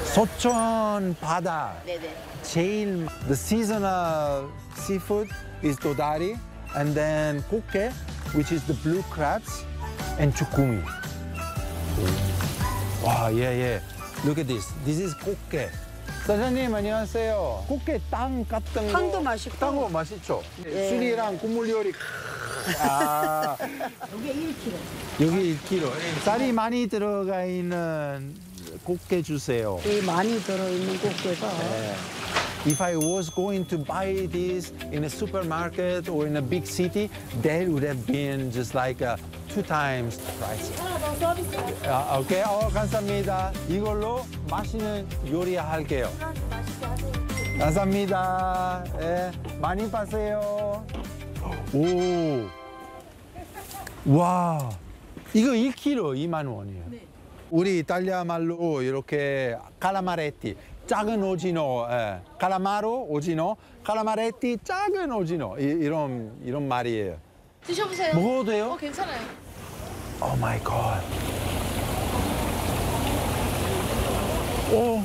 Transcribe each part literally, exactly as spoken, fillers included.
소천 바다. 네네. 제일 the seasonal seafood is dodari, and then koke, which is the blue crabs, and chukumi. Wow, yeah, yeah. Look at this. This is koke. 사장님 안녕하세요. 꽃게 땅 같은 거. 땅도 맛있고. 땅도 맛있죠. 예. 술이랑 국물 요리. 아, 여기 일 킬로그램. 여기 일 킬로그램. 쌀이 많이 들어가 있는 꽃게 주세요. 이 많이 들어있는 꽃게가. 네. If I was going to buy this in a supermarket or in a big city, that would have been just like uh, two times the price. 아, 오케이, 어, 감사합니다. 이걸로 맛있는 요리 할게요. 감사합니다. 예, 많이 파세요. 오, 와, 이거 일 킬로그램 이만 원이에요. 네. 우리 이탈리아 말로 이렇게 칼라마레티. 작은 오징어, 예. 칼라마로 오징어, 칼라마레티 작은 오징어 이, 이런 이런 말이에요. 드셔보세요. 먹어도 돼요? 어, 괜찮아요. 오 마이 갓. 오.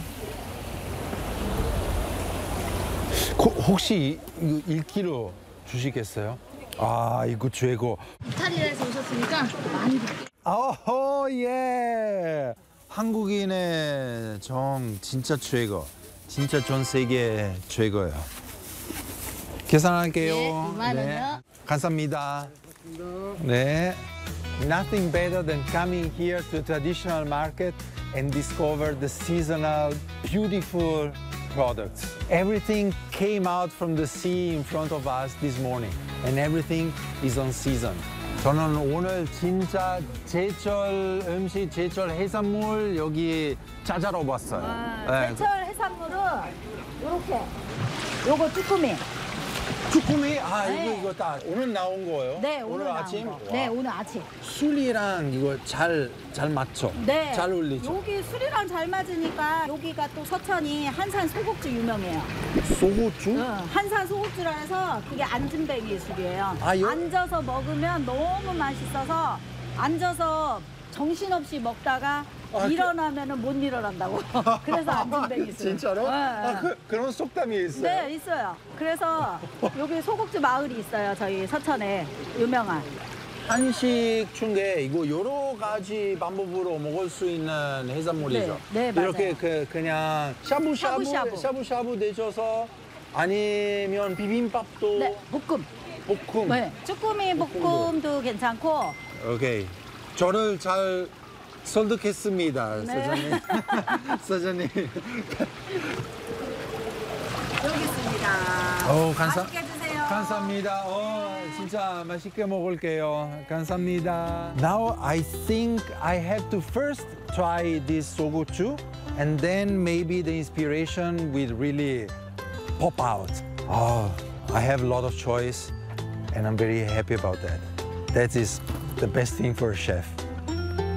고, 혹시 이거 일 킬로그램 주시겠어요? 아, 이거 최고. 이탈리아에서 오셨으니까 많이 드릴게요. 어허, 예. 한국인의 정 진짜 최고. 진짜 전 세계 최고예요. 계산할게요. 네, 이만 원이요. 감사합니다. 네. Nothing better than coming here to a traditional market and discover the seasonal, beautiful products. Everything came out from the sea in front of us this morning, and everything is on season. 저는 오늘 진짜 제철 음식, 제철 해산물 여기 찾아러 왔어요. 아, 제철 해산물은 요렇게. 요거 쭈꾸미. 쭈꾸미? 아, 네. 이거, 이거 다 오늘 나온 거예요? 네, 오늘, 나온 아침? 거. 네, 오늘 아침. 술이랑 이거 잘, 잘 맞죠? 네. 잘 어울리죠? 여기 술이랑 잘 맞으니까 여기가 또 서천이 한산 소곡주 유명해요. 소고추? 응, 한산 소곡주라 해서 그게 안진뱅이 술이에요. 아, 요- 앉아서 먹으면 너무 맛있어서 앉아서 정신없이 먹다가 아, 그- 일어나면은 못 일어난다고. 그래서 안진뱅이 술. 진짜로? 네. 아, 그, 그런 속담이 있어요? 네, 있어요. 그래서 여기 소곡주 마을이 있어요. 저희 서천에 유명한. 한식 중에 이거 여러 가지 방법으로 먹을 수 있는 해산물이죠. 네, 네, 맞아요. 이렇게 그 그냥 샤브샤브 샤브샤브. 샤브샤브 데쳐서 아니면 비빔밥도 네, 볶음. 볶음. 네, 쭈꾸미 볶음도. 볶음도 괜찮고. 오케이. 저를 잘 설득했습니다, 네. 사장님. 사장님. 여기 있습니다. 어, 감사, 맛있게 드세요. 감사합니다. 어, 진짜 맛있게 먹을게요. 감사합니다. Now I think I have to first try this sogochu, and then maybe the inspiration will really pop out. Oh, I have a lot of choice, and I'm very happy about that. That is the best thing for a chef.